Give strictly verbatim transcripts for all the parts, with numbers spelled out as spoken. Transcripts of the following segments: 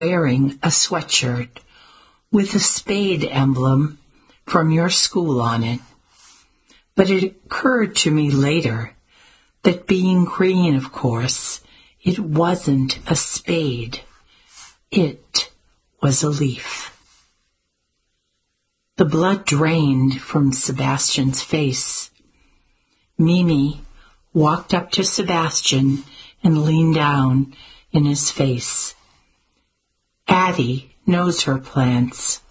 wearing a sweatshirt with a spade emblem from your school on it. But it occurred to me later that being green, of course, it wasn't a spade. It was a leaf. The blood drained from Sebastian's face. Mimi walked up to Sebastian and leaned down in his face. Addie knows her plants.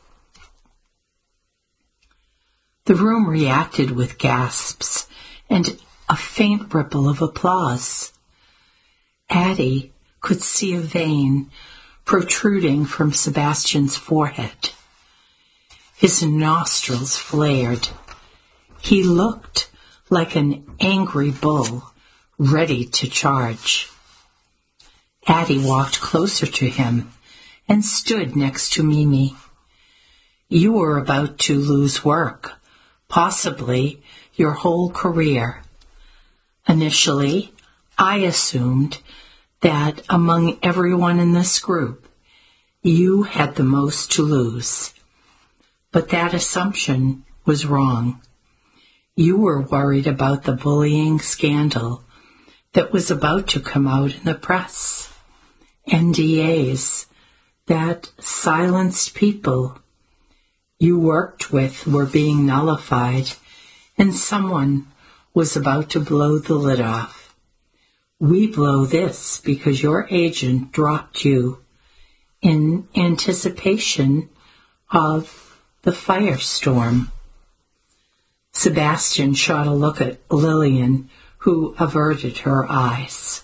The room reacted with gasps and a faint ripple of applause. Addie could see a vein protruding from Sebastian's forehead. His nostrils flared. He looked like an angry bull ready to charge. Addie walked closer to him and stood next to Mimi. You were about to lose work, possibly your whole career. Initially, I assumed that among everyone in this group, you had the most to lose. But that assumption was wrong. You were worried about the bullying scandal that was about to come out in the press. N D As that silenced people you worked with were being nullified, and someone was about to blow the lid off. We blow this because your agent dropped you in anticipation of the firestorm. Sebastian shot a look at Lillian, who averted her eyes.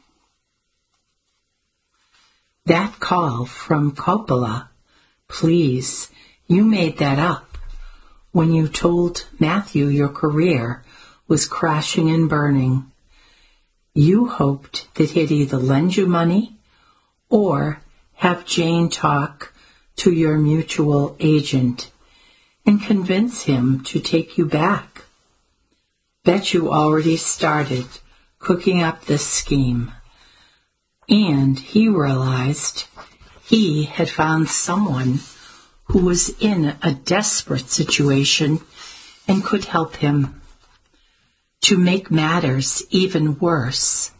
That call from Coppola, please, you made that up when you told Matthew your career was crashing and burning. You hoped that he'd either lend you money or have Jane talk to your mutual agent and convince him to take you back. Bet you already started cooking up this scheme. And he realized he had found someone who was in a desperate situation and could help him. To make matters even worse,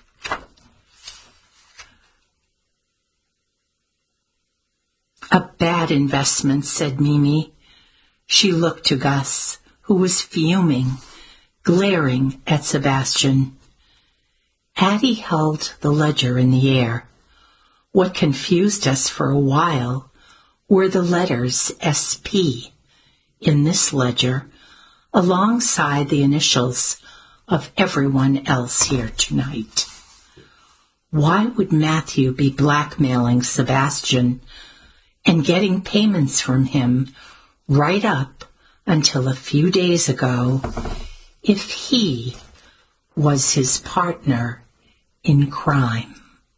a bad investment, said Mimi. She looked to Gus, who was fuming, glaring at Sebastian. Addie held the ledger in the air. What confused us for a while were the letters S P in this ledger, alongside the initials of everyone else here tonight. Why would Matthew be blackmailing Sebastian and getting payments from him right up until a few days ago if he was his partner in crime?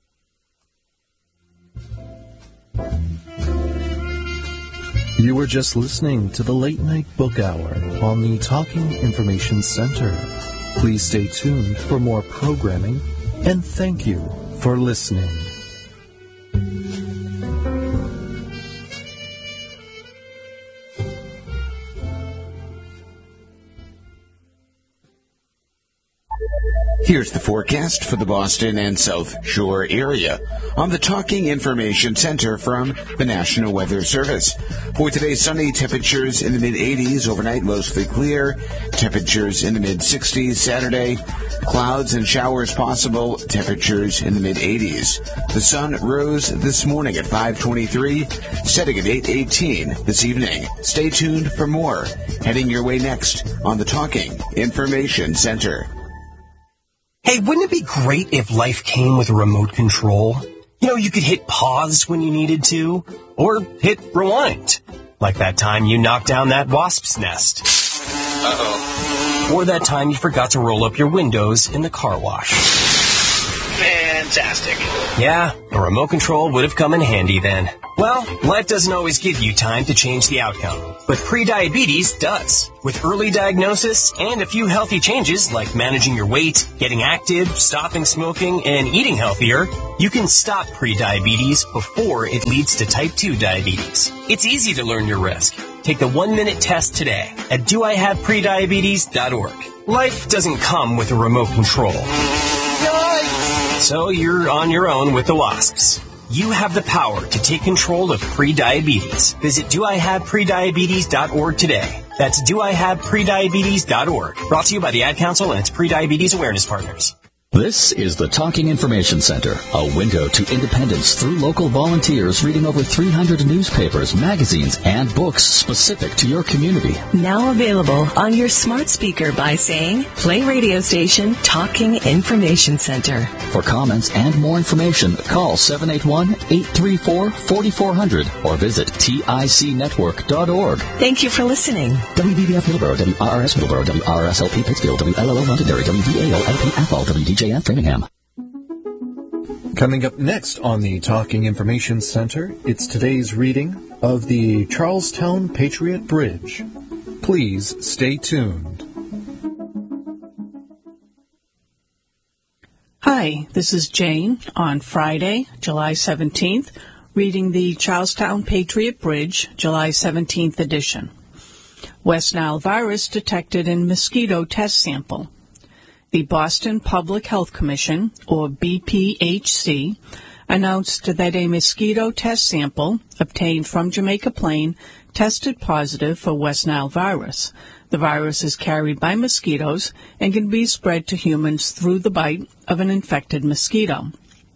You were just listening to the Late Night Book Hour on the Talking Information Center. Please stay tuned for more programming, and thank you for listening. Here's the forecast for the Boston and South Shore area on the Talking Information Center from the National Weather Service. For today, sunny, temperatures in the mid-eighties, overnight mostly clear, temperatures in the mid-sixties. Saturday, clouds and showers possible, temperatures in the mid-eighties. The sun rose this morning at five twenty-three, setting at eight eighteen this evening. Stay tuned for more. Heading your way next on the Talking Information Center. Hey, wouldn't it be great if life came with a remote control? You know, you could hit pause when you needed to, or hit rewind. Like that time you knocked down that wasp's nest. Uh-oh. Or that time you forgot to roll up your windows in the car wash. Man. fantastic. Yeah, a remote control would have come in handy then. Well, life doesn't always give you time to change the outcome, but prediabetes does. With early diagnosis and a few healthy changes like managing your weight, getting active, stopping smoking, and eating healthier, you can stop prediabetes before it leads to type two diabetes. It's easy to learn your risk. Take the one-minute test today at do I have prediabetes dot org. Life doesn't come with a remote control. So you're on your own with the wasps. You have the power to take control of prediabetes. Visit do I have prediabetes dot org today. That's do I have prediabetes dot org. Brought to you by the Ad Council and its Prediabetes Awareness Partners. This is the Talking Information Center, a window to independence through local volunteers reading over three hundred newspapers, magazines, and books specific to your community. Now available on your smart speaker by saying, play radio station Talking Information Center. For comments and more information, call seven eight one, eight three four, four four zero zero or visit tic network dot org. Thank you for listening. W B B F Middleborough, W R R S Middleborough, W R R S L P Pittsfield, W L L O Londonderry, W V A O L P Athol, W D J F Framingham. Coming up next on the Talking Information Center, it's today's reading of the Charlestown Patriot Bridge. Please stay tuned. Hi, this is Jane on Friday, July seventeenth, reading the Charlestown Patriot Bridge, July seventeenth edition. West Nile virus detected in mosquito test sample. The Boston Public Health Commission, or B P H C, announced that a mosquito test sample obtained from Jamaica Plain tested positive for West Nile virus. The virus is carried by mosquitoes and can be spread to humans through the bite of an infected mosquito.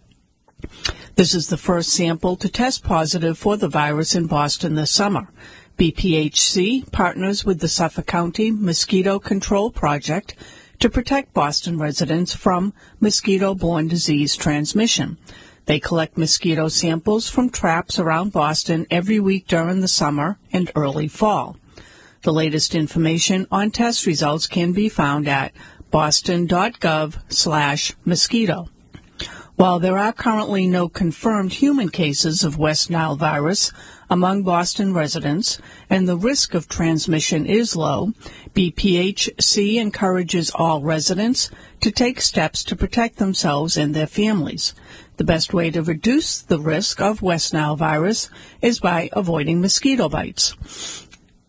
This is the first sample to test positive for the virus in Boston this summer. B P H C partners with the Suffolk County Mosquito Control Project to protect Boston residents from mosquito-borne disease transmission. They collect mosquito samples from traps around Boston every week during the summer and early fall. The latest information on test results can be found at boston.gov slash mosquito. While there are currently no confirmed human cases of West Nile virus among Boston residents and the risk of transmission is low, B P H C encourages all residents to take steps to protect themselves and their families. The best way to reduce the risk of West Nile virus is by avoiding mosquito bites.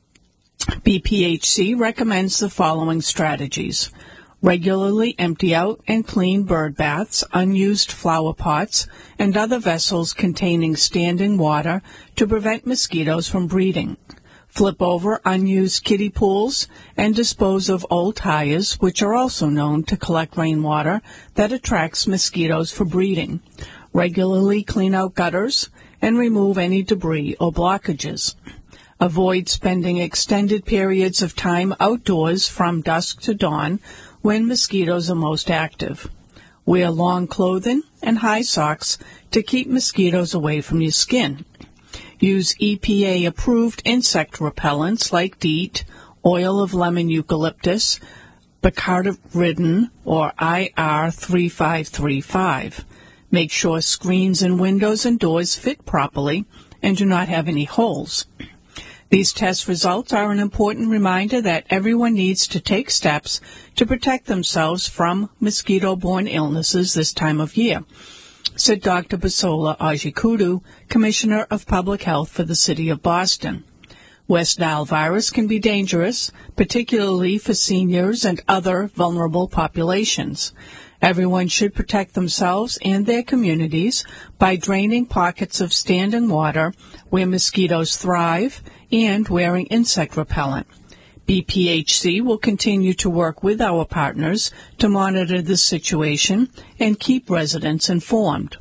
B P H C recommends the following strategies. Regularly empty out and clean bird baths, unused flower pots, and other vessels containing standing water to prevent mosquitoes from breeding. Flip over unused kiddie pools and dispose of old tires, which are also known to collect rainwater that attracts mosquitoes for breeding. Regularly clean out gutters and remove any debris or blockages. Avoid spending extended periods of time outdoors from dusk to dawn when mosquitoes are most active. Wear long clothing and high socks to keep mosquitoes away from your skin. Use E P A-approved insect repellents like DEET, oil of lemon eucalyptus, Bacardiridin, or I R three five three five. Make sure screens and windows and doors fit properly and do not have any holes. These test results are an important reminder that everyone needs to take steps to protect themselves from mosquito-borne illnesses this time of year, said Doctor Basola Ajikudu, Commissioner of Public Health for the City of Boston. West Nile virus can be dangerous, particularly for seniors and other vulnerable populations. Everyone should protect themselves and their communities by draining pockets of standing water where mosquitoes thrive and wearing insect repellent. B P H C will continue to work with our partners to monitor the situation and keep residents informed.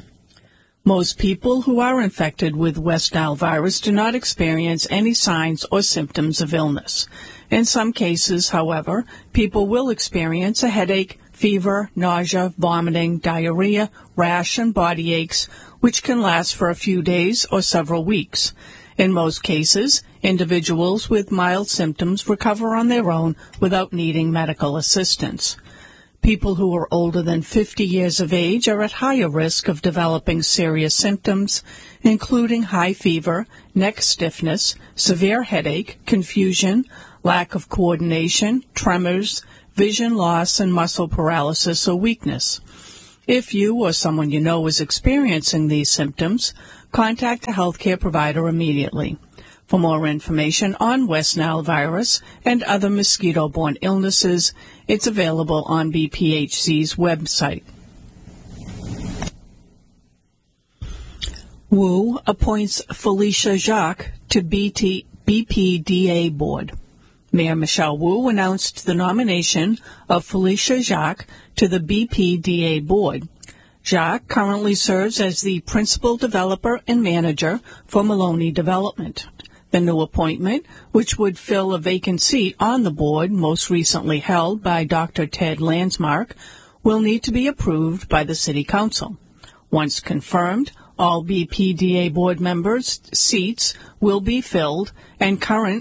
Most people who are infected with West Nile virus do not experience any signs or symptoms of illness. In some cases, however, people will experience a headache, fever, nausea, vomiting, diarrhea, rash, and body aches, which can last for a few days or several weeks. In most cases, individuals with mild symptoms recover on their own without needing medical assistance. People who are older than fifty years of age are at higher risk of developing serious symptoms, including high fever, neck stiffness, severe headache, confusion, lack of coordination, tremors, vision loss, and muscle paralysis or weakness. If you or someone you know is experiencing these symptoms, contact a healthcare provider immediately. For more information on West Nile virus and other mosquito-borne illnesses, it's available on B P H C's website. Wu appoints Felicia Jacques to B P D A board. Mayor Michelle Wu announced the nomination of Felicia Jacques to the B P D A board. Jacques currently serves as the principal developer and manager for Maloney Development. The new appointment, which would fill a vacant seat on the board most recently held by Doctor Ted Landsmark, will need to be approved by the City Council. Once confirmed, all B P D A board members' seats will be filled, and current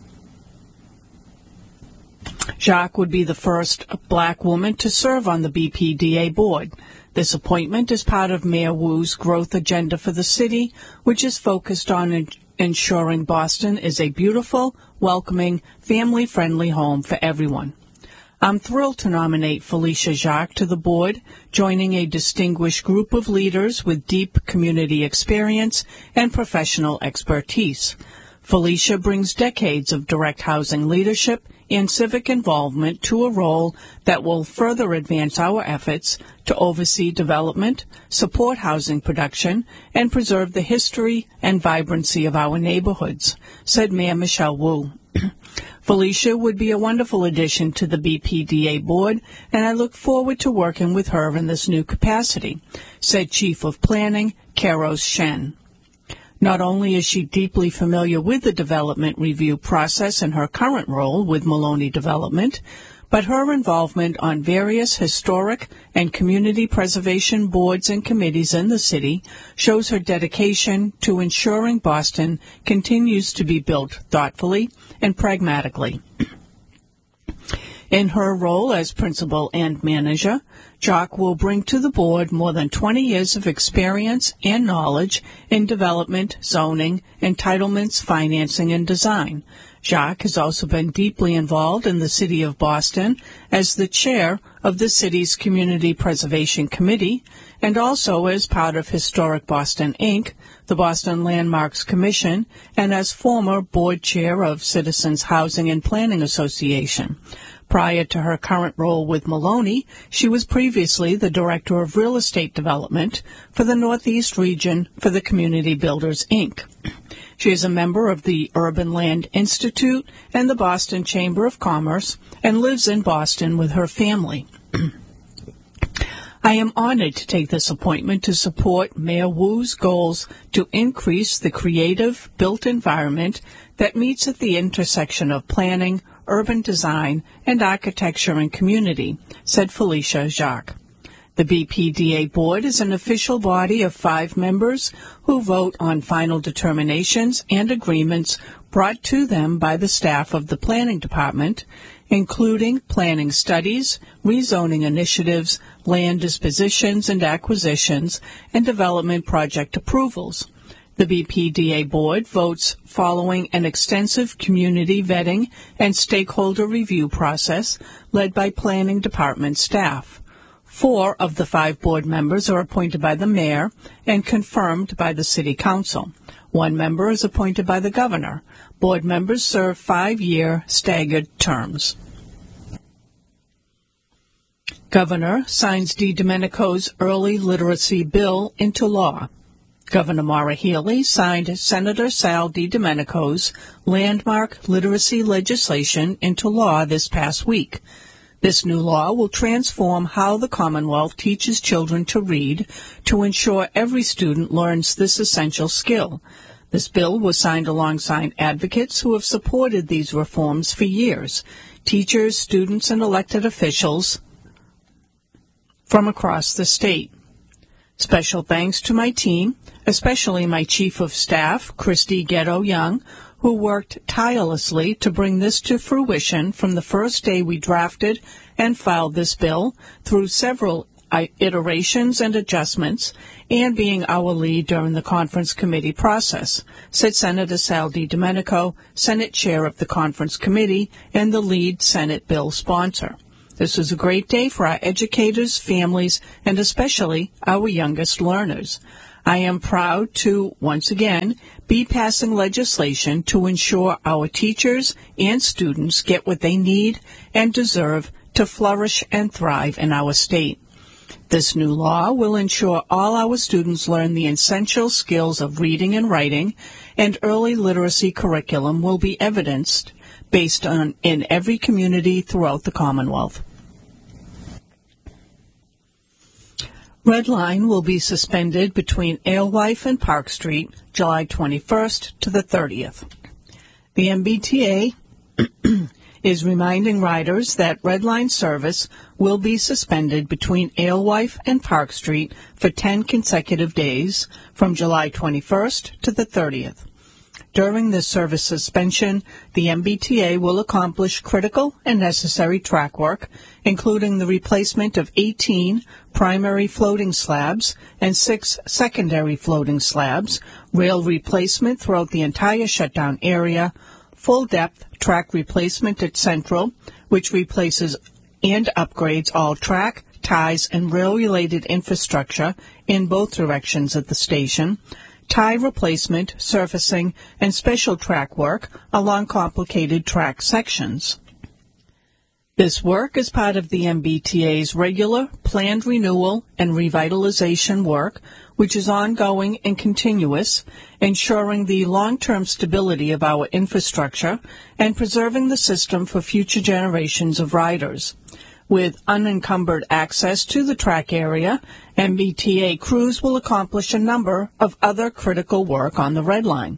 Jacques would be the first black woman to serve on the B P D A board. This appointment is part of Mayor Wu's growth agenda for the city, which is focused on ensuring Boston is a beautiful, welcoming, family-friendly home for everyone. I'm thrilled to nominate Felicia Jacques to the board, joining a distinguished group of leaders with deep community experience and professional expertise. Felicia brings decades of direct housing leadership and civic involvement to a role that will further advance our efforts to oversee development, support housing production, and preserve the history and vibrancy of our neighborhoods, said Mayor Michelle Wu. Felicia would be a wonderful addition to the B P D A board, and I look forward to working with her in this new capacity, said Chief of Planning, Karos Shen. Not only is she deeply familiar with the development review process in her current role with Maloney Development, but her involvement on various historic and community preservation boards and committees in the city shows her dedication to ensuring Boston continues to be built thoughtfully and pragmatically. In her role as principal and manager, Jacques will bring to the board more than twenty years of experience and knowledge in development, zoning, entitlements, financing, and design. Jacques has also been deeply involved in the City of Boston as the chair of the city's Community Preservation Committee and also as part of Historic Boston, Incorporated, the Boston Landmarks Commission, and as former board chair of Citizens Housing and Planning Association. Prior to her current role with Maloney, she was previously the Director of Real Estate Development for the Northeast region for the Community Builders, Incorporated. She is a member of the Urban Land Institute and the Boston Chamber of Commerce and lives in Boston with her family. I am honored to take this appointment to support Mayor Wu's goals to increase the creative, built environment that meets at the intersection of planning, urban design, and architecture and community, said Felicia Jacques. The B P D A board is an official body of five members who vote on final determinations and agreements brought to them by the staff of the planning department, including planning studies, rezoning initiatives, land dispositions and acquisitions, and development project approvals. The B P D A board votes following an extensive community vetting and stakeholder review process led by planning department staff. Four of the five board members are appointed by the mayor and confirmed by the city council. One member is appointed by the governor. Board members serve five-year staggered terms. Governor signs DiDomenico's early literacy bill into law. Governor Maura Healey signed Senator Sal DiDomenico's landmark literacy legislation into law this past week. This new law will transform how the Commonwealth teaches children to read to ensure every student learns this essential skill. This bill was signed alongside advocates who have supported these reforms for years, teachers, students, and elected officials from across the state. Special thanks to my team, especially my Chief of Staff, Christy Ghetto Young, who worked tirelessly to bring this to fruition from the first day we drafted and filed this bill through several iterations and adjustments, and being our lead during the conference committee process, said Senator Sal DiDomenico, Senate Chair of the Conference Committee and the lead Senate bill sponsor. This was a great day for our educators, families, and especially our youngest learners. I am proud to, once again, be passing legislation to ensure our teachers and students get what they need and deserve to flourish and thrive in our state. This new law will ensure all our students learn the essential skills of reading and writing, and early literacy curriculum will be evidenced based on in every community throughout the Commonwealth. Red Line will be suspended between Alewife and Park Street, July twenty-first to the thirtieth. The M B T A is reminding riders that Red Line service will be suspended between Alewife and Park Street for ten consecutive days from July twenty-first to the thirtieth. During this service suspension, the M B T A will accomplish critical and necessary track work, including the replacement of eighteen primary floating slabs and six secondary floating slabs, rail replacement throughout the entire shutdown area, full-depth track replacement at Central, which replaces and upgrades all track, ties, and rail-related infrastructure in both directions at the station, tie replacement, surfacing, and special track work along complicated track sections. This work is part of the M B T A's regular planned renewal and revitalization work, which is ongoing and continuous, ensuring the long-term stability of our infrastructure and preserving the system for future generations of riders. With unencumbered access to the track area, M B T A crews will accomplish a number of other critical work on the Red Line.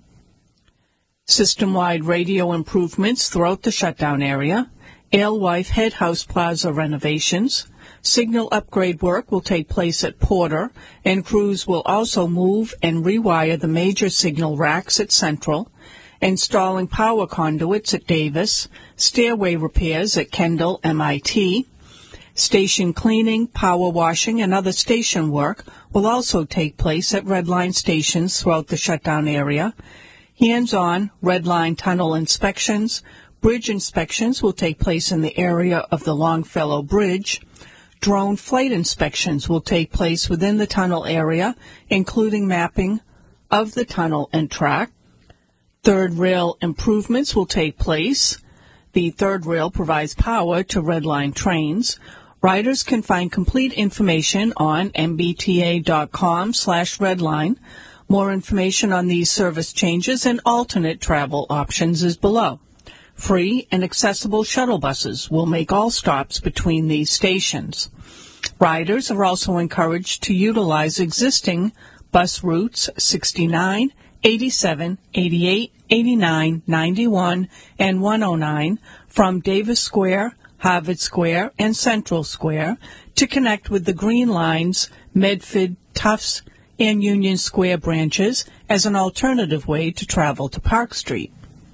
System-wide radio improvements throughout the shutdown area, Alewife Head House Plaza renovations, signal upgrade work will take place at Porter, and crews will also move and rewire the major signal racks at Central, installing power conduits at Davis, stairway repairs at Kendall M I T. Station cleaning, power washing, and other station work will also take place at Red Line stations throughout the shutdown area. Hands-on Red Line tunnel inspections, bridge inspections will take place in the area of the Longfellow Bridge. Drone flight inspections will take place within the tunnel area, including mapping of the tunnel and track. Third rail improvements will take place. The third rail provides power to Red Line trains. Riders can find complete information on mbta.com slash redline. More information on these service changes and alternate travel options is below. Free and accessible shuttle buses will make all stops between these stations. Riders are also encouraged to utilize existing bus routes sixty-nine, eighty-seven, eighty-eight, eighty-nine, ninety-one, and one oh nine from Davis Square, Harvard Square, and Central Square to connect with the Green Line's Medford, Tufts, and Union Square branches as an alternative way to travel to Park Street.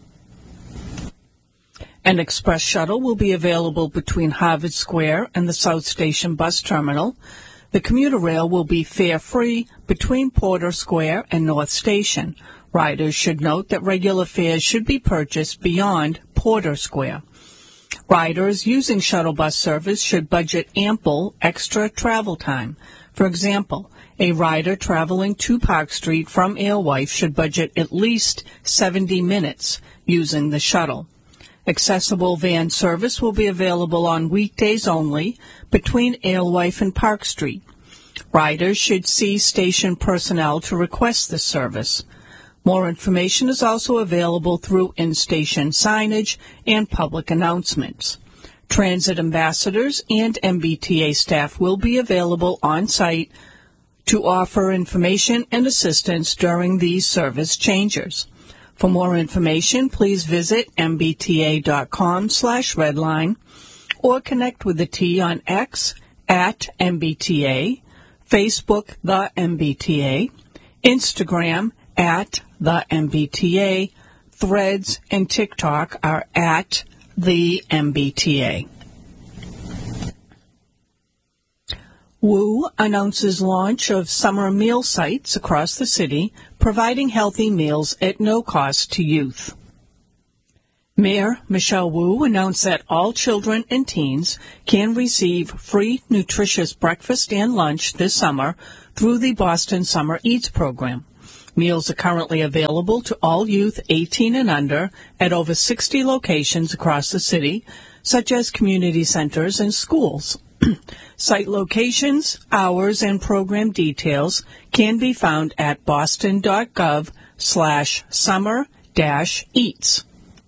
An express shuttle will be available between Harvard Square and the South Station bus terminal. The commuter rail will be fare-free between Porter Square and North Station. Riders should note that regular fares should be purchased beyond Porter Square. Riders using shuttle bus service should budget ample extra travel time. For example, a rider traveling to Park Street from Alewife should budget at least seventy minutes using the shuttle. Accessible van service will be available on weekdays only between Alewife and Park Street. Riders should see station personnel to request this service. More information is also available through in-station signage and public announcements. Transit ambassadors and M B T A staff will be available on site to offer information and assistance during these service changes. For more information, please visit mbta.com slash redline or connect with the T on X at M B T A, Facebook the M B T A, Instagram at the M B T A, Threads, and TikTok are at the M B T A. W U announces launch of summer meal sites across the city, providing healthy meals at no cost to youth. Mayor Michelle Wu announced that all children and teens can receive free nutritious breakfast and lunch this summer through the Boston Summer Eats program. Meals are currently available to all youth eighteen and under at over sixty locations across the city, such as community centers and schools. Site locations, hours, and program details can be found at boston.gov slash summer dash eats.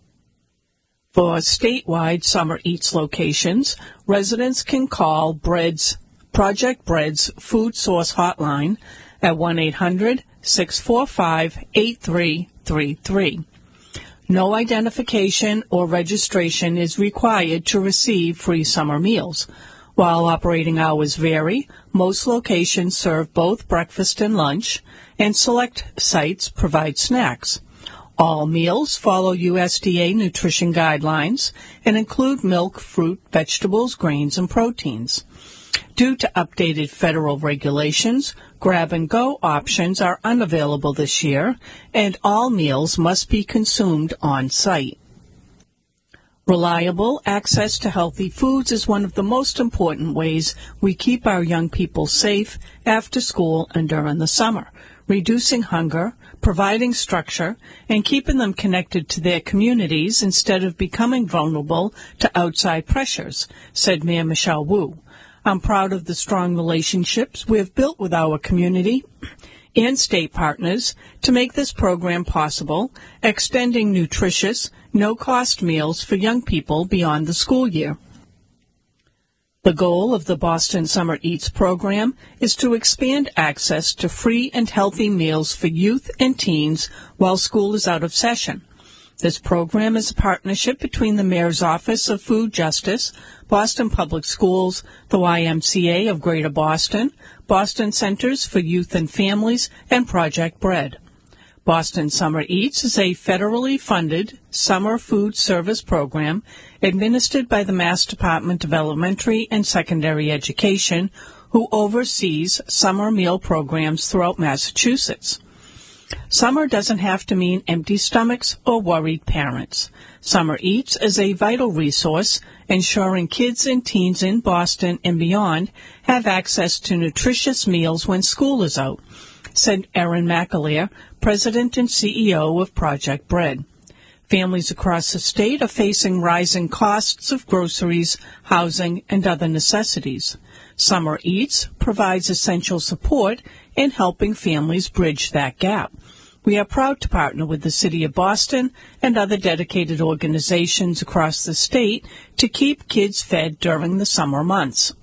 For statewide Summer Eats locations, residents can call Bread's, Project Bread's Food Source Hotline at one eight hundred six four five eight three three three. No identification or registration is required to receive free summer meals. While operating hours vary, most locations serve both breakfast and lunch, and select sites provide snacks. All meals follow U S D A nutrition guidelines and include milk, fruit, vegetables, grains, and proteins. Due to updated federal regulations, grab-and-go options are unavailable this year, and all meals must be consumed on-site. Reliable access to healthy foods is one of the most important ways we keep our young people safe after school and during the summer, reducing hunger, providing structure, and keeping them connected to their communities instead of becoming vulnerable to outside pressures, said Mayor Michelle Wu. I'm proud of the strong relationships we have built with our community and state partners to make this program possible, extending nutritious, no-cost meals for young people beyond the school year. The goal of the Boston Summer Eats program is to expand access to free and healthy meals for youth and teens while school is out of session. This program is a partnership between the Mayor's Office of Food Justice, Boston Public Schools, the Y M C A of Greater Boston, Boston Centers for Youth and Families, and Project Bread. Boston Summer Eats is a federally funded summer food service program administered by the Mass Department of Elementary and Secondary Education, who oversees summer meal programs throughout Massachusetts. Summer doesn't have to mean empty stomachs or worried parents. Summer Eats is a vital resource, ensuring kids and teens in Boston and beyond have access to nutritious meals when school is out, said Erin McAleer, President and C E O of Project Bread. Families across the state are facing rising costs of groceries, housing, and other necessities. Summer Eats provides essential support in helping families bridge that gap. We are proud to partner with the City of Boston and other dedicated organizations across the state to keep kids fed during the summer months.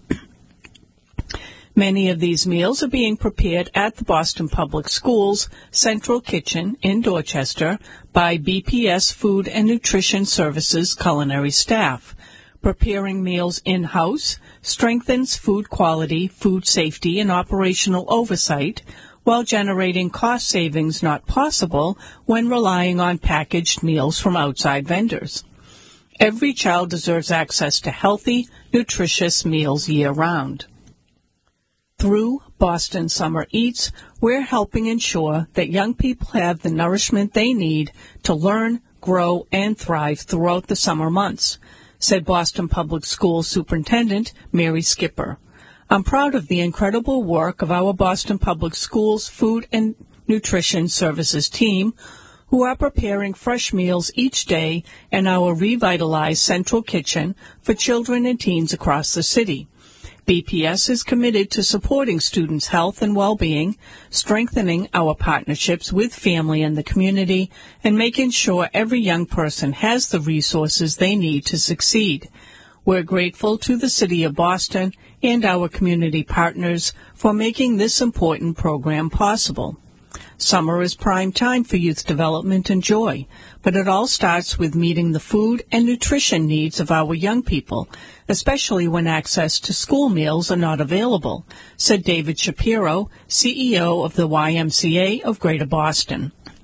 Many of these meals are being prepared at the Boston Public Schools Central Kitchen in Dorchester by B P S Food and Nutrition Services culinary staff. Preparing meals in-house strengthens food quality, food safety, and operational oversight, while generating cost savings not possible when relying on packaged meals from outside vendors. Every child deserves access to healthy, nutritious meals year-round. Through Boston Summer Eats, we're helping ensure that young people have the nourishment they need to learn, grow, and thrive throughout the summer months, said Boston Public Schools Superintendent Mary Skipper. I'm proud of the incredible work of our Boston Public Schools Food and Nutrition Services team, who are preparing fresh meals each day in our revitalized Central Kitchen for children and teens across the city. B P S is committed to supporting students' health and well-being, strengthening our partnerships with family and the community, and making sure every young person has the resources they need to succeed. We're grateful to the City of Boston and our community partners for making this important program possible. Summer is prime time for youth development and joy, but it all starts with meeting the food and nutrition needs of our young people, especially when access to school meals are not available, said David Shapiro, C E O of the Y M C A of Greater Boston.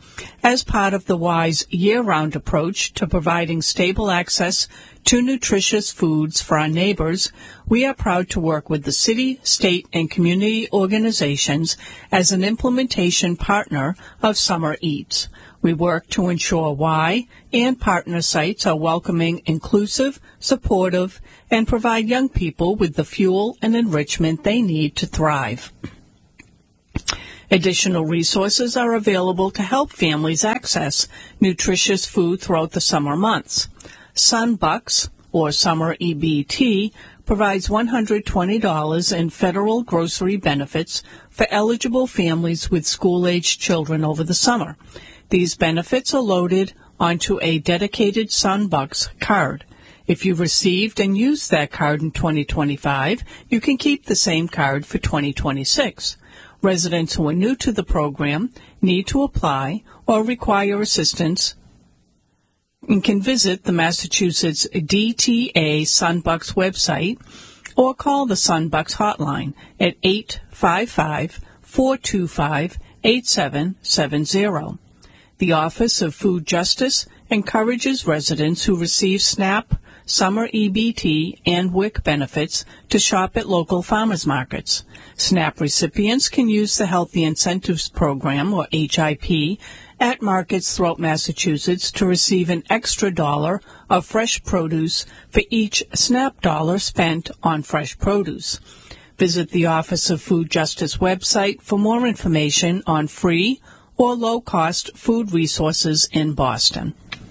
As part of the WISE year-round approach to providing stable access to nutritious foods for our neighbors, we are proud to work with the city, state, and community organizations as an implementation partner of Summer Eats. We work to ensure Y and partner sites are welcoming, inclusive, supportive, and provide young people with the fuel and enrichment they need to thrive. Additional resources are available to help families access nutritious food throughout the summer months. Sunbucks, or Summer E B T, provides one hundred twenty dollars in federal grocery benefits for eligible families with school-aged children over the summer. These benefits are loaded onto a dedicated Sunbucks card. If you received and used that card in twenty twenty-five, you can keep the same card for twenty twenty-six. Residents who are new to the program need to apply or require assistance and can visit the Massachusetts D T A Sunbucks website or call the Sunbucks hotline at eight five five, four two five, eight seven seven zero. The Office of Food Justice encourages residents who receive SNAP, Summer E B T, and W I C benefits to shop at local farmers markets. SNAP recipients can use the Healthy Incentives Program, or H I P, at markets throughout Massachusetts to receive an extra dollar of fresh produce for each SNAP dollar spent on fresh produce. Visit the Office of Food Justice website for more information on free or low-cost food resources in Boston.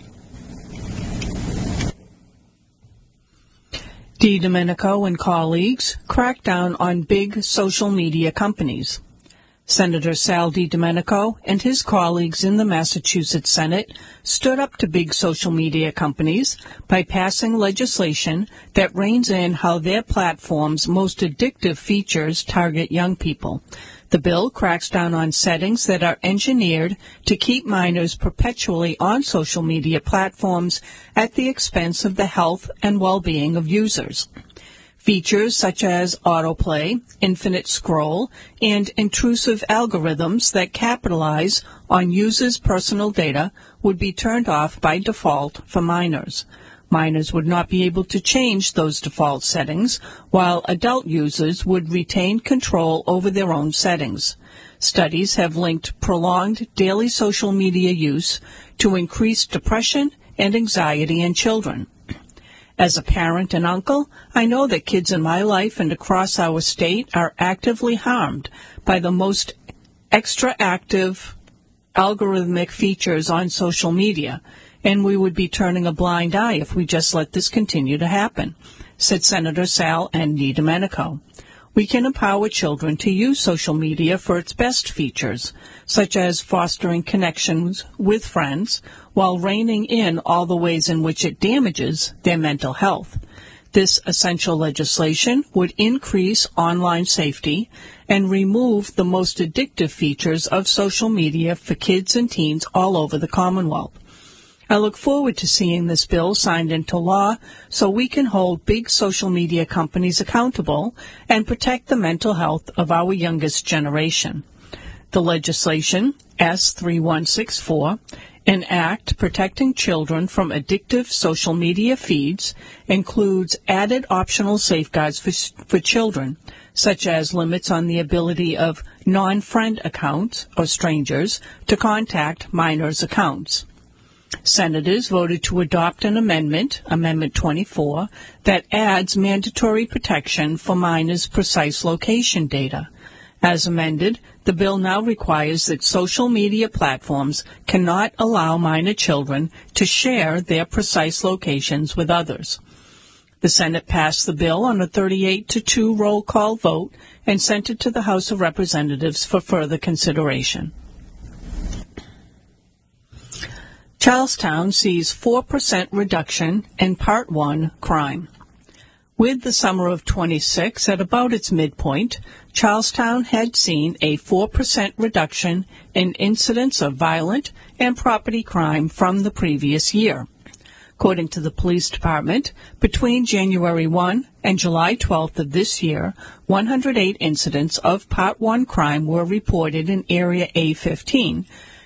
DiDomenico and colleagues crack down on big social media companies. Senator Sal DiDomenico and his colleagues in the Massachusetts Senate stood up to big social media companies by passing legislation that reins in how their platforms' most addictive features target young people. The bill cracks down on settings that are engineered to keep minors perpetually on social media platforms at the expense of the health and well-being of users. Features such as autoplay, infinite scroll, and intrusive algorithms that capitalize on users' personal data would be turned off by default for minors. Minors would not be able to change those default settings, while adult users would retain control over their own settings. Studies have linked prolonged daily social media use to increased depression and anxiety in children. As a parent and uncle, I know that kids in my life and across our state are actively harmed by the most extra-active algorithmic features on social media, and we would be turning a blind eye if we just let this continue to happen, said Senator Sal and DiDomenico. We can empower children to use social media for its best features, such as fostering connections with friends, while reining in all the ways in which it damages their mental health. This essential legislation would increase online safety and remove the most addictive features of social media for kids and teens all over the Commonwealth. I look forward to seeing this bill signed into law so we can hold big social media companies accountable and protect the mental health of our youngest generation. The legislation, S three one six four, an act protecting children from addictive social media feeds, includes added optional safeguards for, for children, such as limits on the ability of non-friend accounts or strangers to contact minors' accounts. Senators voted to adopt an amendment, Amendment twenty-four, that adds mandatory protection for minors' precise location data. As amended, the bill now requires that social media platforms cannot allow minor children to share their precise locations with others. The Senate passed the bill on a thirty-eight to two roll call vote and sent it to the House of Representatives for further consideration. Charlestown sees four percent reduction in Part one crime. With the summer of twenty-six at about its midpoint, Charlestown had seen a four percent reduction in incidents of violent and property crime from the previous year. According to the police department, between January first and July twelfth of this year, one hundred eight incidents of Part one crime were reported in Area A fifteen,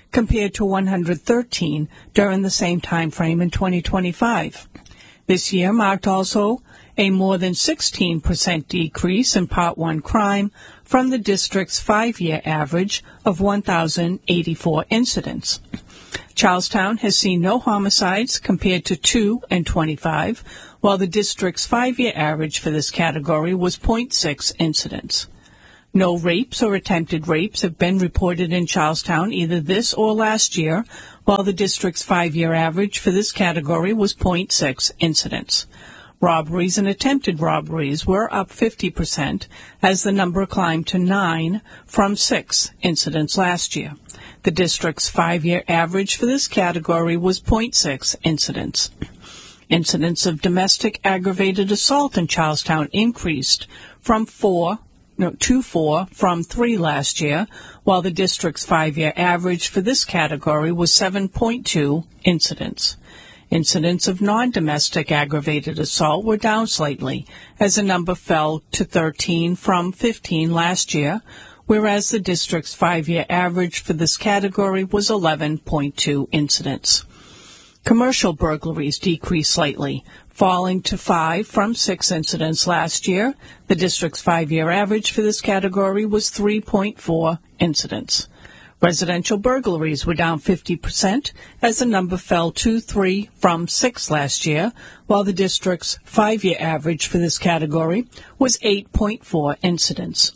compared to one hundred thirteen during the same time frame in twenty twenty-five. This year marked also a more than sixteen percent decrease in Part one crime from the district's five-year average of one thousand eighty-four incidents. Charlestown has seen no homicides compared to two in twenty-five, while the district's five-year average for this category was zero point six incidents. No rapes or attempted rapes have been reported in Charlestown either this or last year, while the district's five-year average for this category was zero point six incidents. Robberies and attempted robberies were up fifty percent as the number climbed to nine from six incidents last year. The district's five-year average for this category was zero point six incidents. Incidents of domestic aggravated assault in Charlestown increased from four, no, to four from three last year, while the district's five-year average for this category was seven point two incidents. Incidents of non-domestic aggravated assault were down slightly, as the number fell to thirteen from fifteen last year, whereas the district's five-year average for this category was eleven point two incidents. Commercial burglaries decreased slightly, falling to five from six incidents last year. The district's five-year average for this category was three point four incidents. Residential burglaries were down fifty percent as the number fell to three from six last year, while the district's five-year average for this category was eight point four incidents.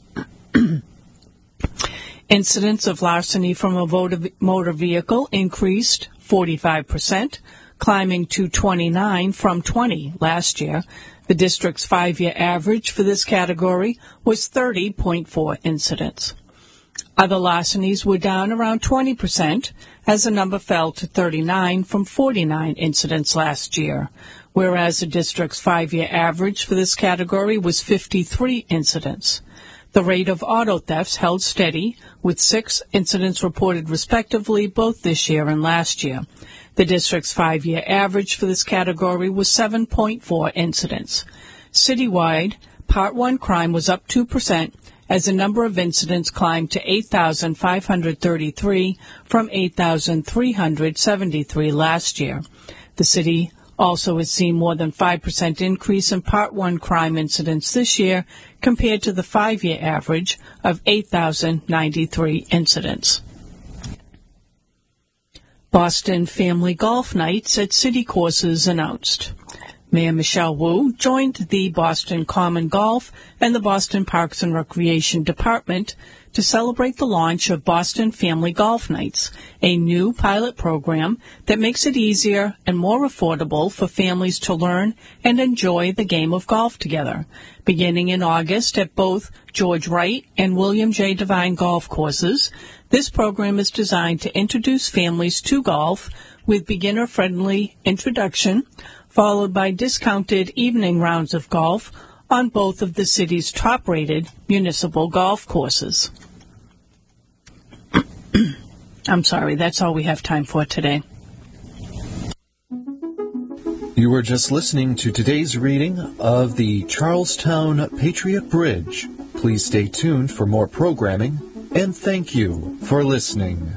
Incidents of larceny from a motor vehicle increased forty-five percent, climbing to twenty-nine from twenty last year. The district's five-year average for this category was thirty point four incidents. Other larcenies were down around twenty percent, as the number fell to thirty-nine from forty-nine incidents last year, whereas the district's five-year average for this category was fifty-three incidents. The rate of auto thefts held steady, with six incidents reported respectively both this year and last year. The district's five-year average for this category was seven point four incidents. Citywide, Part one crime was up two percent, as the number of incidents climbed to eight thousand five hundred thirty-three from eight thousand three hundred seventy-three last year. The city also has seen more than five percent increase in Part one crime incidents this year compared to the five-year average of eight thousand ninety-three incidents. Boston Family Golf Nights at City Courses announced. Mayor Michelle Wu joined the Boston Common Golf and the Boston Parks and Recreation Department to celebrate the launch of Boston Family Golf Nights, a new pilot program that makes it easier and more affordable for families to learn and enjoy the game of golf together. Beginning in August at both George Wright and William J. Devine golf courses, this program is designed to introduce families to golf with beginner-friendly introduction, followed by discounted evening rounds of golf on both of the city's top-rated municipal golf courses. I'm sorry, that's all we have time for today. You were just listening to today's reading of the Charlestown Patriot Bridge. Please stay tuned for more programming, and thank you for listening.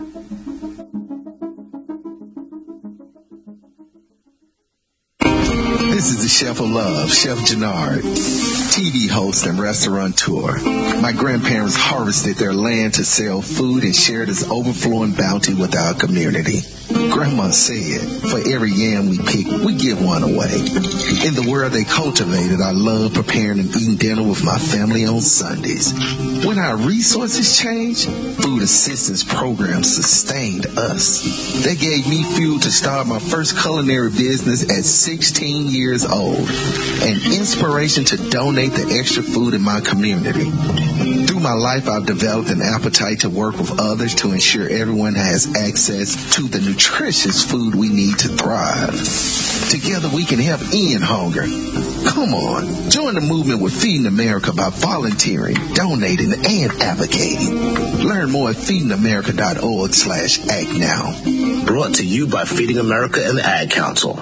This is the Chef of Love, Chef Jannard, T V host and restaurateur. My grandparents harvested their land to sell food and share this overflowing bounty with our community. Grandma said, for every yam we pick, we give one away. In the world they cultivated, I love preparing and eating dinner with my family on Sundays. When our resources changed, food assistance programs sustained us. They gave me fuel to start my first culinary business at sixteen years old, and inspiration to donate the extra food in my community. Through my life, I've developed an appetite to work with others to ensure everyone has access to the nutritious food we need to thrive. Together we can help end hunger. Come on, join the movement with Feeding America by volunteering, donating, and advocating. Learn more at feedingamerica.org slash act now. Brought to you by Feeding America and the Ad Council.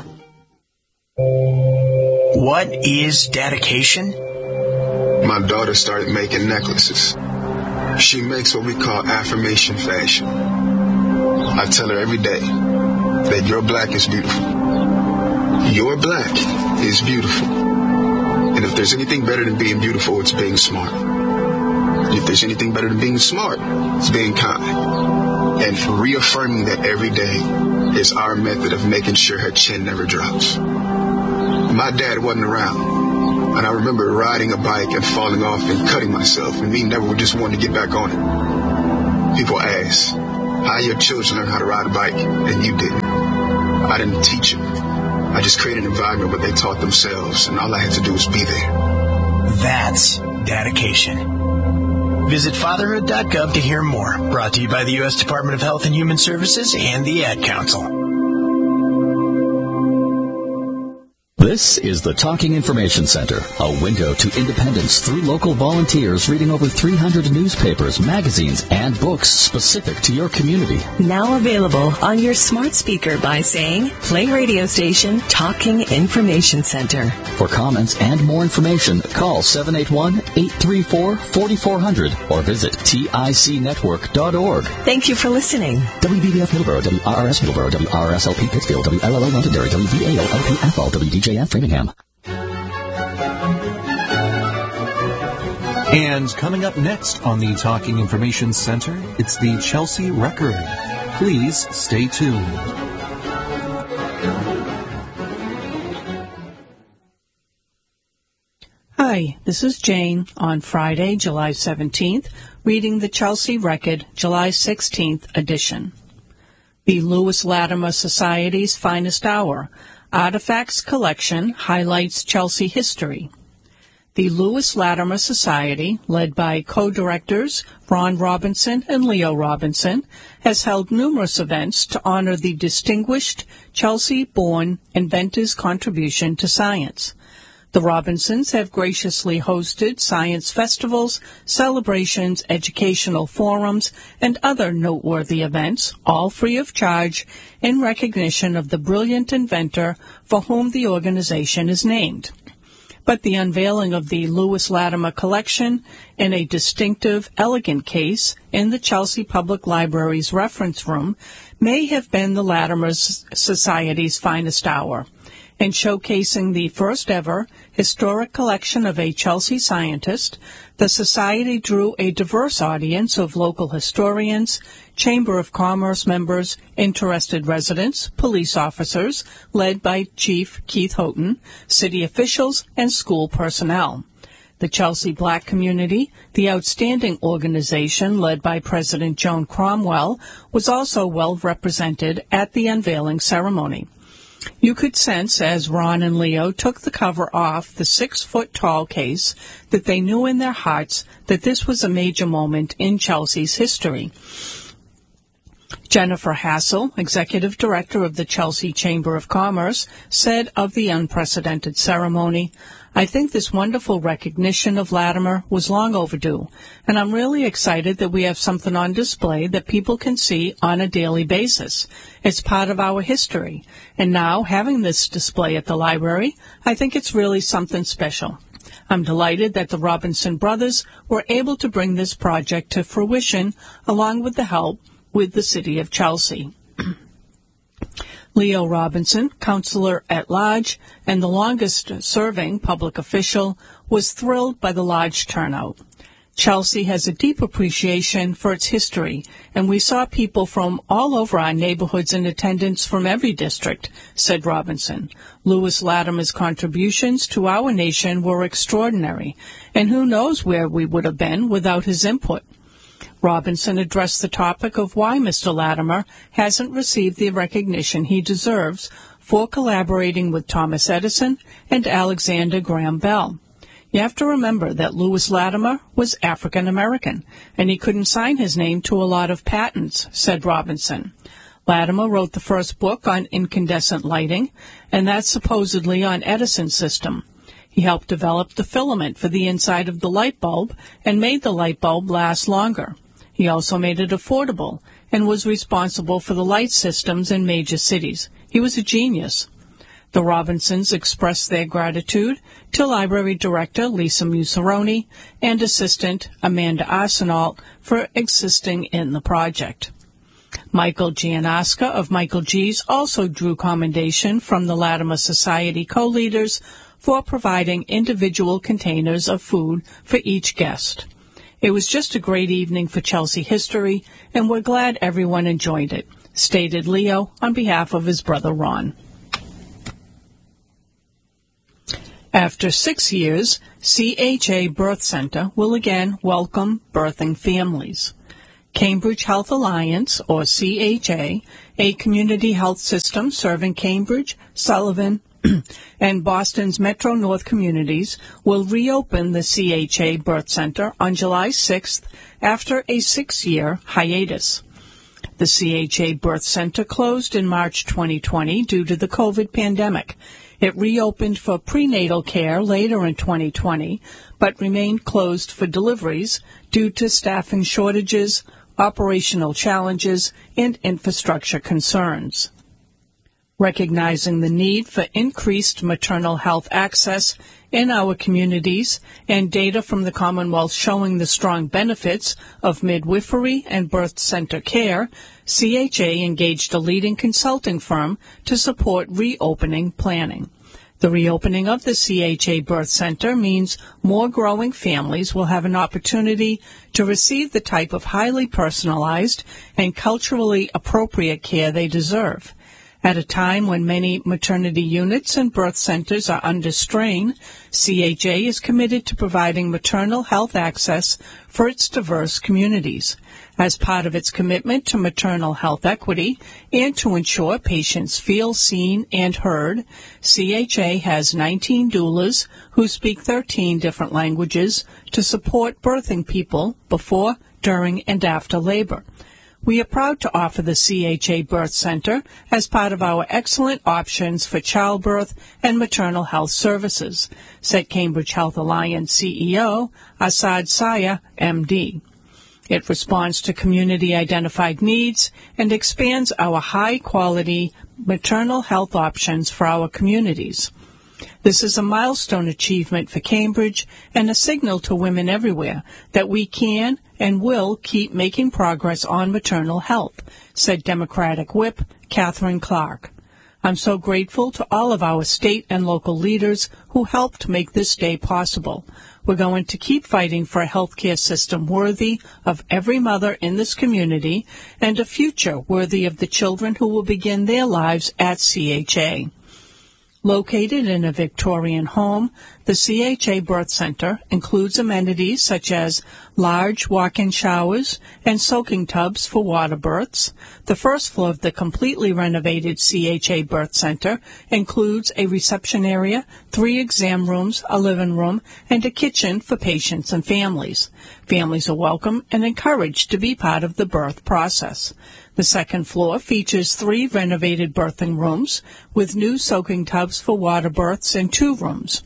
What is dedication? My daughter started making necklaces. She makes what we call affirmation fashion. I tell her every day that your black is beautiful. Your black is beautiful. And if there's anything better than being beautiful, it's being smart. And if there's anything better than being smart, it's being kind. And reaffirming that every day is our method of making sure her chin never drops. My dad wasn't around, and I remember riding a bike and falling off and cutting myself, and me never just wanted to get back on it. People ask, how your children learn how to ride a bike, and you didn't. I didn't teach them. I just created an environment where they taught themselves, and all I had to do was be there. That's dedication. Visit fatherhood dot gov to hear more. Brought to you by the U S Department of Health and Human Services and the Ad Council. This is the Talking Information Center, a window to independence through local volunteers reading over three hundred newspapers, magazines, and books specific to your community. Now available on your smart speaker by saying, play radio station Talking Information Center. For comments and more information, call seven eight one, eight three four, four four zero zero or visit tic network dot org. Thank you for listening. W B B F Middleborough, W R R S Middleborough, W R R S L P Pittsfield, W L L O Londonderry, W V A O L P Athol, W D J F Framingham. And coming up next on the Talking Information Center, it's the Chelsea Record. Please stay tuned. Hi, this is Jane on Friday, July seventeenth, reading the Chelsea Record, July sixteenth edition. The Lewis Latimer Society's Finest Hour Artifacts Collection highlights Chelsea history. The Lewis Latimer Society, led by co-directors Ron Robinson and Leo Robinson, has held numerous events to honor the distinguished Chelsea-born inventor's contribution to science. The Robinsons have graciously hosted science festivals, celebrations, educational forums, and other noteworthy events, all free of charge, in recognition of the brilliant inventor for whom the organization is named. But the unveiling of the Lewis Latimer collection in a distinctive, elegant case in the Chelsea Public Library's reference room may have been the Latimer Society's finest hour. In showcasing the first ever historic collection of a Chelsea scientist, the Society drew a diverse audience of local historians, Chamber of Commerce members, interested residents, police officers, led by Chief Keith Houghton, city officials, and school personnel. The Chelsea Black community, the outstanding organization led by President Joan Cromwell, was also well represented at the unveiling ceremony. You could sense, as Ron and Leo took the cover off the six-foot-tall case, that they knew in their hearts that this was a major moment in Chelsea's history. Jennifer Hassel, executive director of the Chelsea Chamber of Commerce, said of the unprecedented ceremony, "I think this wonderful recognition of Latimer was long overdue, and I'm really excited that we have something on display that people can see on a daily basis. It's part of our history, and now having this display at the library, I think it's really something special. I'm delighted that the Robinson brothers were able to bring this project to fruition along with the help with the City of Chelsea." Leo Robinson, Councillor at Large and the longest-serving public official, was thrilled by the large turnout. Chelsea has a deep appreciation for its history, and we saw people from all over our neighborhoods in attendance from every district, said Robinson. Lewis Latimer's contributions to our nation were extraordinary, and who knows where we would have been without his input. Robinson addressed the topic of why Mister Latimer hasn't received the recognition he deserves for collaborating with Thomas Edison and Alexander Graham Bell. You have to remember that Lewis Latimer was African American, and he couldn't sign his name to a lot of patents, said Robinson. Latimer wrote the first book on incandescent lighting, and that's supposedly on Edison's system. He helped develop the filament for the inside of the light bulb and made the light bulb last longer. He also made it affordable and was responsible for the light systems in major cities. He was a genius. The Robinsons expressed their gratitude to Library Director Lisa Musaroni and Assistant Amanda Arsenault for assisting in the project. Michael Gianaska of Michael G's also drew commendation from the Latimer Society co-leaders for providing individual containers of food for each guest. It was just a great evening for Chelsea history, and we're glad everyone enjoyed it, stated Leo on behalf of his brother Ron. After six years, C H A Birth Center will again welcome birthing families. Cambridge Health Alliance, or C H A, a community health system serving Cambridge, Sullivan, and Boston's Metro North communities, will reopen the C H A Birth Center on July sixth after a six-year hiatus. The C H A Birth Center closed in March twenty twenty due to the COVID pandemic. It reopened for prenatal care later in twenty twenty, but remained closed for deliveries due to staffing shortages, operational challenges, and infrastructure concerns. Recognizing the need for increased maternal health access in our communities and data from the Commonwealth showing the strong benefits of midwifery and birth center care, C H A engaged a leading consulting firm to support reopening planning. The reopening of the C H A Birth Center means more growing families will have an opportunity to receive the type of highly personalized and culturally appropriate care they deserve. At a time when many maternity units and birth centers are under strain, C H A is committed to providing maternal health access for its diverse communities. As part of its commitment to maternal health equity and to ensure patients feel seen and heard, C H A has nineteen doulas who speak thirteen different languages to support birthing people before, during, and after labor. We are proud to offer the C H A Birth Center as part of our excellent options for childbirth and maternal health services, said Cambridge Health Alliance C E O Asad Saya, M D. It responds to community-identified needs and expands our high-quality maternal health options for our communities. This is a milestone achievement for Cambridge and a signal to women everywhere that we can and will keep making progress on maternal health, said Democratic Whip Catherine Clark. I'm so grateful to all of our state and local leaders who helped make this day possible. We're going to keep fighting for a healthcare system worthy of every mother in this community and a future worthy of the children who will begin their lives at C H A. Located in a Victorian home, the C H A Birth Center includes amenities such as large walk-in showers and soaking tubs for water births. The first floor of the completely renovated C H A Birth Center includes a reception area, three exam rooms, a living room, and a kitchen for patients and families. Families are welcome and encouraged to be part of the birth process. The second floor features three renovated birthing rooms with new soaking tubs for water births and two rooms.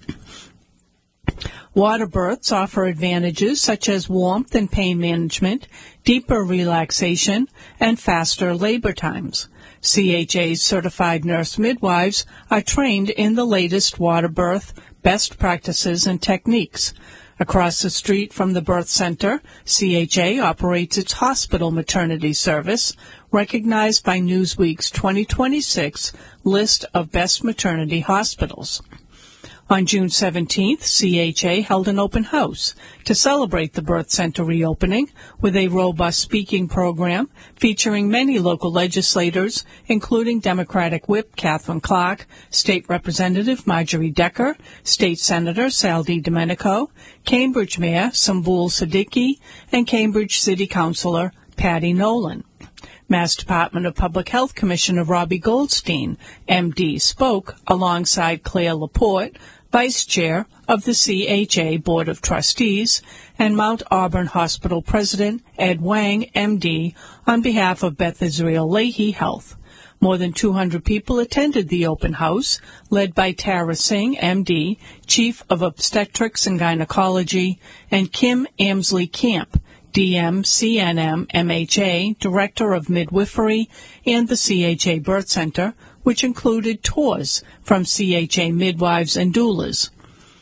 Water births offer advantages such as warmth and pain management, deeper relaxation, and faster labor times. C H A's certified nurse midwives are trained in the latest water birth best practices and techniques. Across the street from the birth center, C H A operates its hospital maternity service, recognized by Newsweek's twenty twenty-six list of best maternity hospitals. On June seventeenth, C H A held an open house to celebrate the birth center reopening with a robust speaking program featuring many local legislators, including Democratic Whip Catherine Clark, State Representative Marjorie Decker, State Senator Sal DiDomenico, Cambridge Mayor Sambul Siddiqui, and Cambridge City Councilor Patty Nolan. Mass Department of Public Health Commissioner Robbie Goldstein, M D, spoke alongside Claire Laporte, Vice Chair of the C H A Board of Trustees, and Mount Auburn Hospital President Ed Wang, M D, on behalf of Beth Israel Lahey Health. More than two hundred people attended the open house, led by Tara Singh, M D, Chief of Obstetrics and Gynecology, and Kim Amsley Camp, D M C N M M H A, Director of Midwifery, and the C H A Birth Center, which included tours from C H A midwives and doulas.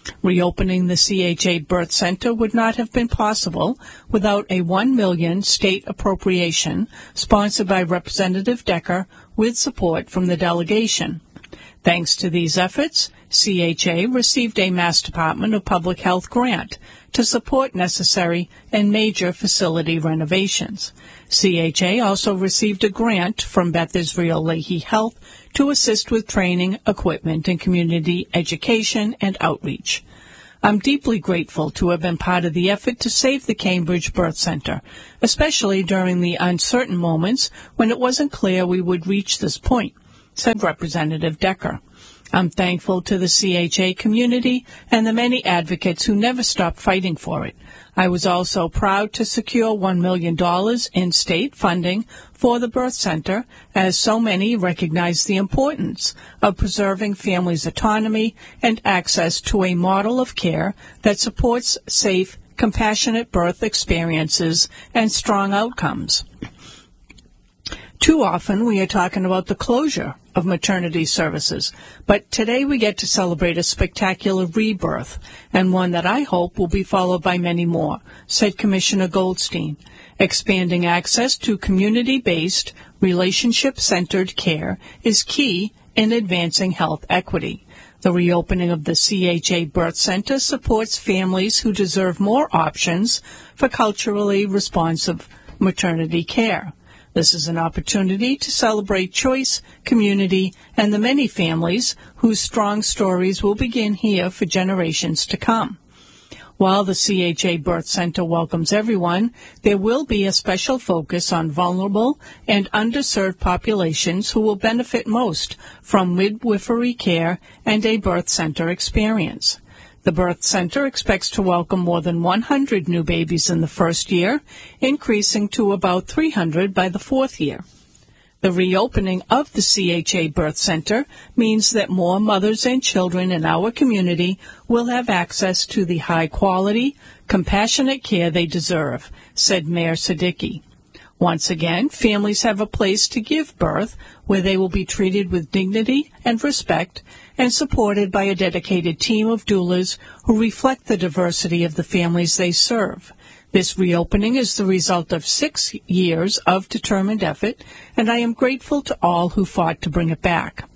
Reopening the C H A Birth Center would not have been possible without a one million dollars state appropriation sponsored by Representative Decker with support from the delegation. Thanks to these efforts, C H A received a Mass Department of Public Health grant to support necessary and major facility renovations. C H A also received a grant from Beth Israel Lahey Health to assist with training, equipment, and community education and outreach. I'm deeply grateful to have been part of the effort to save the Cambridge Birth Center, especially during the uncertain moments when it wasn't clear we would reach this point, said Representative Decker. I'm thankful to the C H A community and the many advocates who never stopped fighting for it. I was also proud to secure one million dollars in state funding for the birth center, as so many recognize the importance of preserving families' autonomy and access to a model of care that supports safe, compassionate birth experiences and strong outcomes. Too often we are talking about the closure of maternity services, but today we get to celebrate a spectacular rebirth, and one that I hope will be followed by many more, said Commissioner Goldstein. Expanding access to community-based, relationship-centered care is key in advancing health equity. The reopening of the C H A Birth Center supports families who deserve more options for culturally responsive maternity care. This is an opportunity to celebrate choice, community, and the many families whose strong stories will begin here for generations to come. While the C H A Birth Center welcomes everyone, there will be a special focus on vulnerable and underserved populations who will benefit most from midwifery care and a birth center experience. The birth center expects to welcome more than one hundred new babies in the first year, increasing to about three hundred by the fourth year. The reopening of the C H A Birth Center means that more mothers and children in our community will have access to the high-quality, compassionate care they deserve, said Mayor Siddiqui. Once again, families have a place to give birth where they will be treated with dignity and respect and supported by a dedicated team of doulas who reflect the diversity of the families they serve. This reopening is the result of six years of determined effort, and I am grateful to all who fought to bring it back.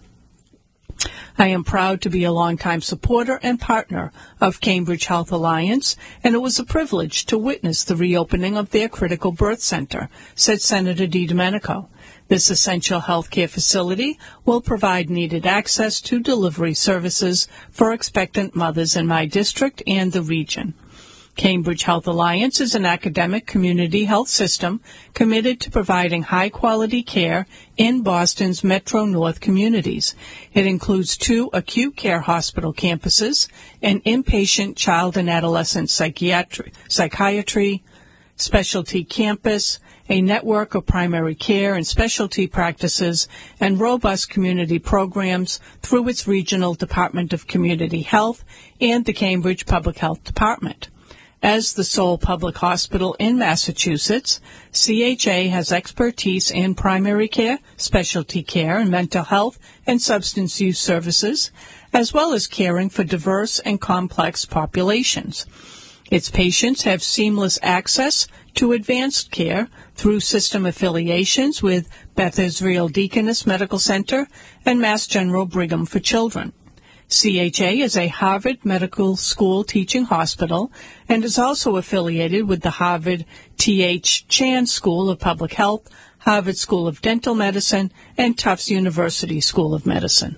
I am proud to be a longtime supporter and partner of Cambridge Health Alliance, and it was a privilege to witness the reopening of their critical birth center, said Senator DiDomenico. This essential healthcare facility will provide needed access to delivery services for expectant mothers in my district and the region. Cambridge Health Alliance is an academic community health system committed to providing high-quality care in Boston's Metro North communities. It includes two acute care hospital campuses, an inpatient child and adolescent psychiatry, psychiatry specialty campus, a network of primary care and specialty practices, and robust community programs through its regional Department of Community Health and the Cambridge Public Health Department. As the sole public hospital in Massachusetts, C H A has expertise in primary care, specialty care, and mental health and substance use services, as well as caring for diverse and complex populations. Its patients have seamless access to advanced care through system affiliations with Beth Israel Deaconess Medical Center and Mass General Brigham for Children. C H A is a Harvard Medical School teaching hospital and is also affiliated with the Harvard T H Chan School of Public Health, Harvard School of Dental Medicine, and Tufts University School of Medicine.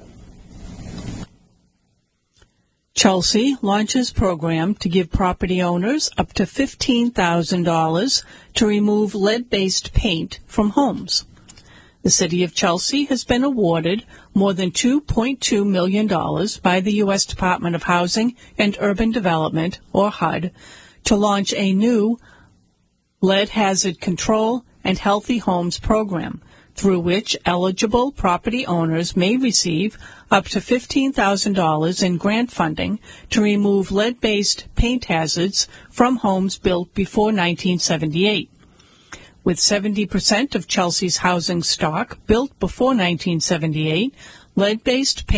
Chelsea launches program to give property owners up to fifteen thousand dollars to remove lead-based paint from homes. The City of Chelsea has been awarded more than two point two million dollars by the U S Department of Housing and Urban Development, or H U D, to launch a new lead hazard control and healthy homes program, through which eligible property owners may receive up to fifteen thousand dollars in grant funding to remove lead-based paint hazards from homes built before nineteen seventy-eight. With seventy percent of Chelsea's housing stock built before nineteen seventy-eight, lead-based paint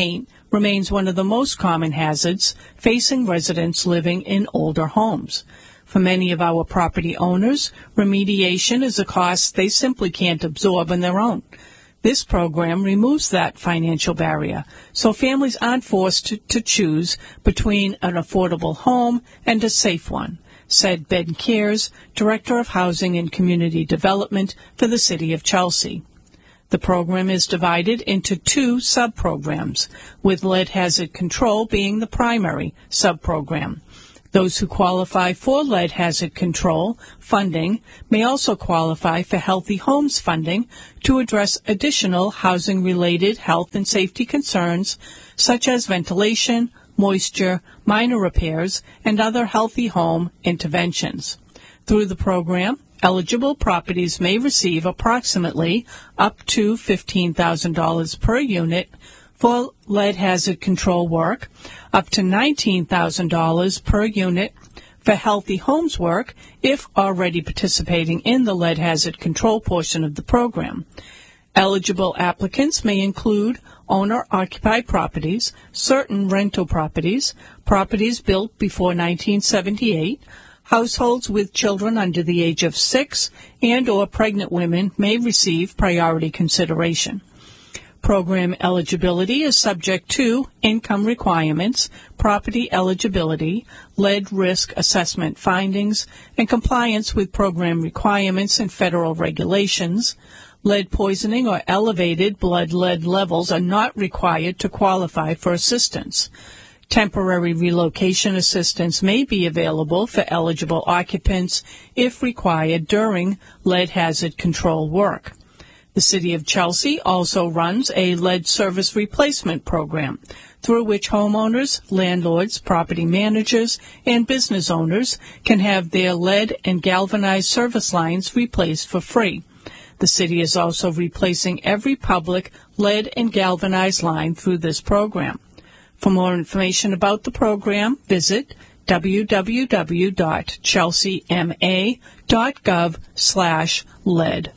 remains one of the most common hazards facing residents living in older homes. For many of our property owners, remediation is a cost they simply can't absorb on their own. This program removes that financial barrier, so families aren't forced to, to choose between an affordable home and a safe one, said Ben Kears, Director of Housing and Community Development for the City of Chelsea. The program is divided into two sub-programs, with lead hazard control being the primary sub-program. Those who qualify for lead hazard control funding may also qualify for Healthy Homes funding to address additional housing-related health and safety concerns such as ventilation, moisture, minor repairs, and other healthy home interventions. Through the program, eligible properties may receive approximately up to fifteen thousand dollars per unit for lead hazard control work, up to nineteen thousand dollars per unit for Healthy Homes work if already participating in the lead hazard control portion of the program. Eligible applicants may include owner-occupied properties, certain rental properties, properties built before nineteen seventy-eight, households with children under the age of six, and or pregnant women may receive priority consideration. Program eligibility is subject to income requirements, property eligibility, lead risk assessment findings, and compliance with program requirements and federal regulations. Lead poisoning or elevated blood lead levels are not required to qualify for assistance. Temporary relocation assistance may be available for eligible occupants if required during lead hazard control work. The City of Chelsea also runs a lead service replacement program through which homeowners, landlords, property managers, and business owners can have their lead and galvanized service lines replaced for free. The city is also replacing every public lead and galvanized line through this program. For more information about the program, visit w w w dot chelsea m a dot gov slash lead.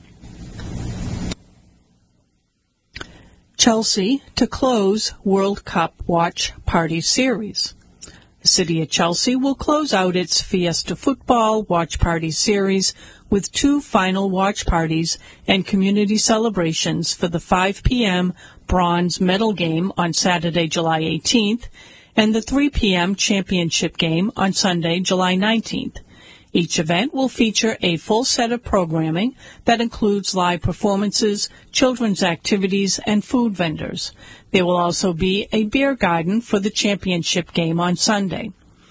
Chelsea to close World Cup Watch Party Series. The City of Chelsea will close out its Fiesta Football Watch Party Series with two final watch parties and community celebrations for the five p.m. bronze medal game on Saturday, July eighteenth, and the three p.m. championship game on Sunday, July nineteenth. Each event will feature a full set of programming that includes live performances, children's activities, and food vendors. There will also be a beer garden for the championship game on Sunday.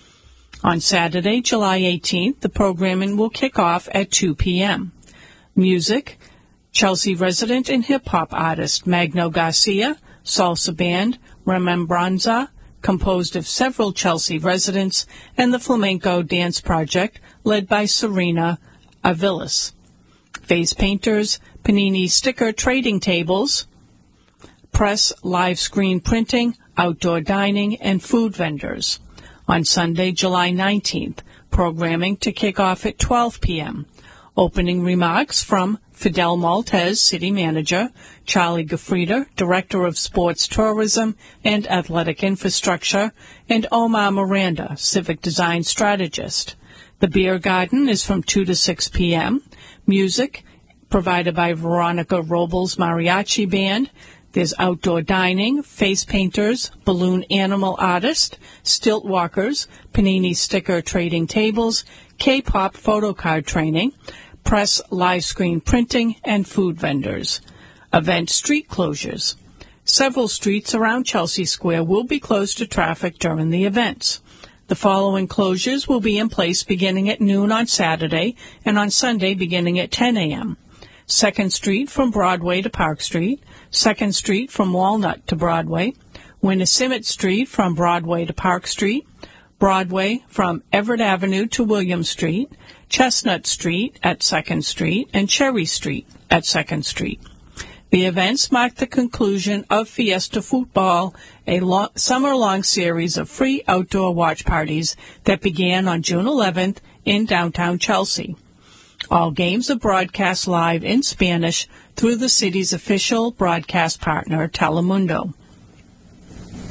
On Saturday, July eighteenth, the programming will kick off at two p.m. Music, Chelsea resident and hip-hop artist Magno Garcia, salsa band Remembranza, composed of several Chelsea residents, and the Flamenco Dance Project, led by Serena Avilas. Face painters, panini sticker trading tables, press live screen printing, outdoor dining, and food vendors. On Sunday, July nineteenth, programming to kick off at twelve p.m. Opening remarks from Fidel Maltez, City Manager, Charlie Gafrida, Director of Sports Tourism and Athletic Infrastructure, and Omar Miranda, Civic Design Strategist. The beer garden is from two to six p.m. Music provided by Veronica Robles Mariachi Band. There's outdoor dining, face painters, balloon animal artist, stilt walkers, panini sticker trading tables, K-pop photo card training, press live screen printing, and food vendors. Event street closures. Several streets around Chelsea Square will be closed to traffic during the events. The following closures will be in place beginning at noon on Saturday and on Sunday beginning at ten a.m. second Street from Broadway to Park Street, second Street from Walnut to Broadway, Winnesimmett Street from Broadway to Park Street, Broadway from Everett Avenue to William Street, Chestnut Street at second Street, and Cherry Street at second Street. The events mark the conclusion of Fiesta Football, a long, summer-long series of free outdoor watch parties that began on June eleventh in downtown Chelsea. All games are broadcast live in Spanish through the city's official broadcast partner, Telemundo.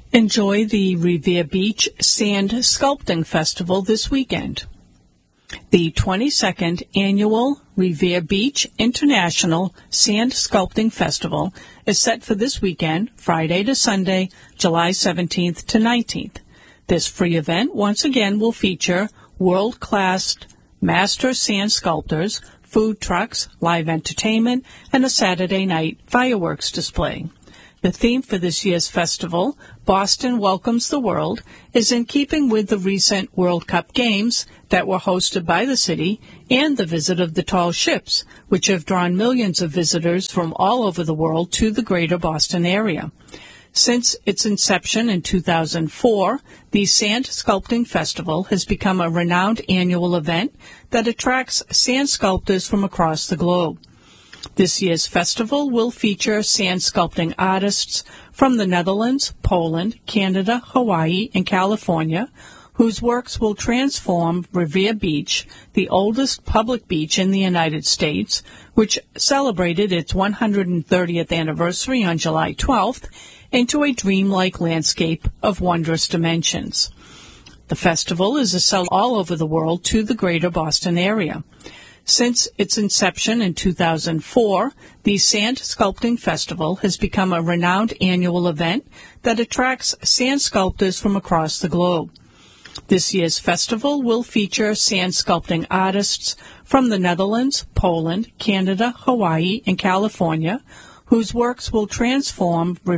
Enjoy the Revere Beach Sand Sculpting Festival this weekend. The twenty-second Annual Revere Beach International Sand Sculpting Festival is set for this weekend, Friday to Sunday, July seventeenth to nineteenth. This free event once again will feature world-class master sand sculptors, food trucks, live entertainment, and a Saturday night fireworks display. The theme for this year's festival, Boston Welcomes the World, is in keeping with the recent World Cup games that were hosted by the city and the visit of the tall ships, which have drawn millions of visitors from all over the world to the greater Boston area. Since its inception in two thousand four, the Sand Sculpting Festival has become a renowned annual event that attracts sand sculptors from across the globe. This year's festival will feature sand sculpting artists from the Netherlands, Poland, Canada, Hawaii, and California, whose works will transform Revere Beach, the oldest public beach in the United States, which celebrated its one hundred thirtieth anniversary on July twelfth, into a dreamlike landscape of wondrous dimensions. The festival is a sell all over the world to the greater Boston area. Since its inception in two thousand four, the Sand Sculpting Festival has become a renowned annual event that attracts sand sculptors from across the globe. This year's festival will feature sand sculpting artists from the Netherlands, Poland, Canada, Hawaii, and California, whose works will transform